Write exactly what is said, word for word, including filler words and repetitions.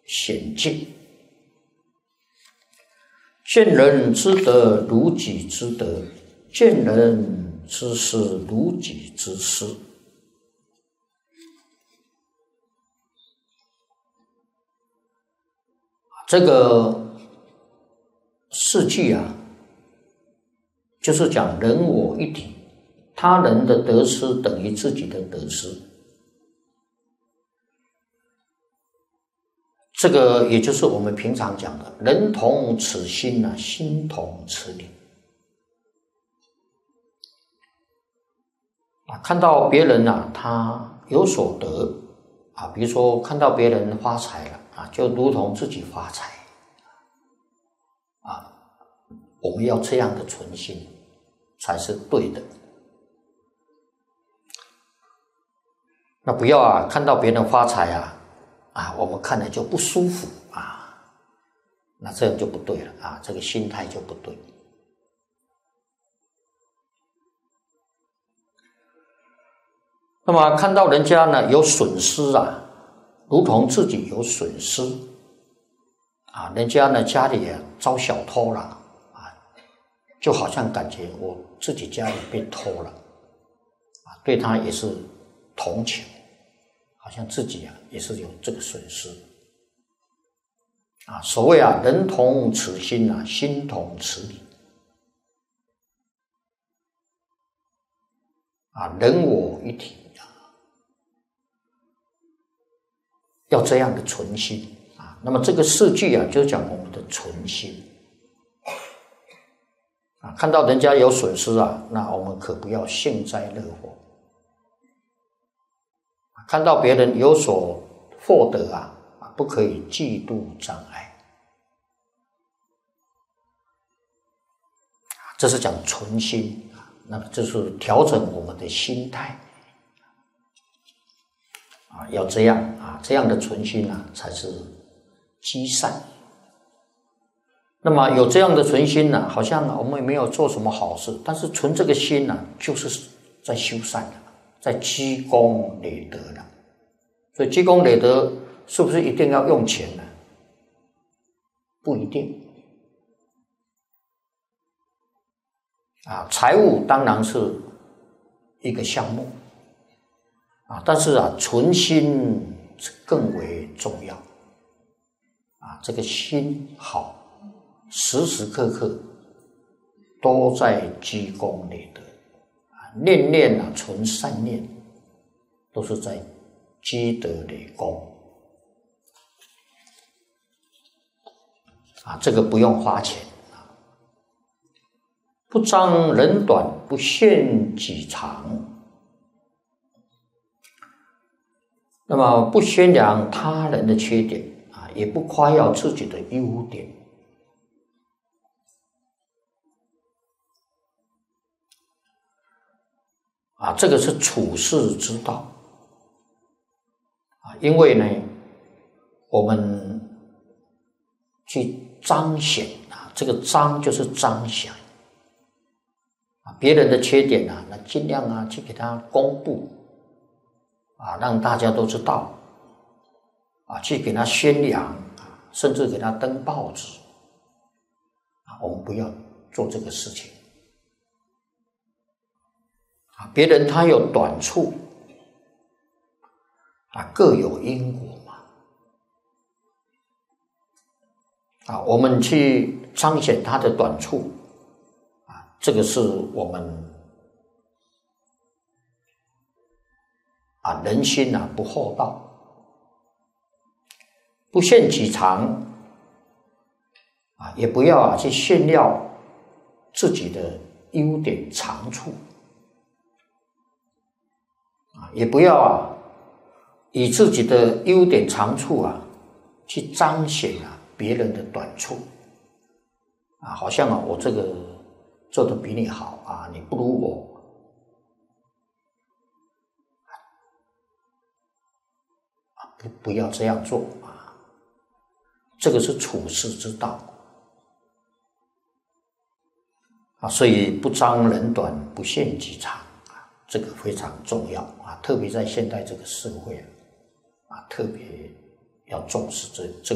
险境。见人之德如己之德，见人之失如己之失。这个四句啊，就是讲人我一体，他人的得失等于自己的得失。这个也就是我们平常讲的人同此心啊，心同此理啊。看到别人啊，他有所得啊，比如说看到别人发财了啊，就如同自己发财啊。我们要这样的存心才是对的。那不要啊，看到别人发财啊。啊，我们看了就不舒服啊，那这样就不对了啊，这个心态就不对。那么看到人家呢有损失啊，如同自己有损失啊，人家呢家里啊遭小偷了啊，就好像感觉我自己家里被偷了啊，对他也是同情。好像自己啊也是有这个损失啊。所谓啊，人同此心啊，心同此理啊，人我一体啊，要这样的存心啊。那么这个四句啊，就讲我们的存心啊。看到人家有损失啊，那我们可不要幸灾乐祸。看到别人有所获得啊，不可以嫉妒障碍。这是讲存心啊，那么这是调整我们的心态啊，要这样啊，这样的存心啊，才是积善。那么有这样的存心呢、啊，好像我们也没有做什么好事，但是存这个心呢、啊，就是在修善的。在积功累德了，所以积功累德是不是一定要用钱呢？不一定啊，财务当然是一个项目啊，但是啊，存心更为重要啊，这个心好，时时刻刻都在积功累德。念念啊，存善念，都是在积德累功啊，这个不用花钱啊。不彰人短，不限己长。那么不宣扬他人的缺点啊，也不夸耀自己的优点。啊，这个是处世之道啊，因为呢，我们去彰显啊，这个彰就是彰显啊，别人的缺点啊，那尽量啊去给他公布啊，让大家都知道啊，去给他宣扬啊，甚至给他登报纸啊，我们不要做这个事情。别人他有短处啊，各有因果嘛啊，我们去彰显他的短处啊，这个是我们啊人心啊不厚道，不限己长啊，也不要啊去炫耀自己的优点长处。也不要啊，以自己的优点长处啊，去彰显啊别人的短处啊，好像啊我这个做的比你好啊，你不如我啊，不不要这样做啊，这个是处世之道啊，所以不彰人短，不限己长。这个非常重要啊，特别在现代这个社会啊，特别要重视这这。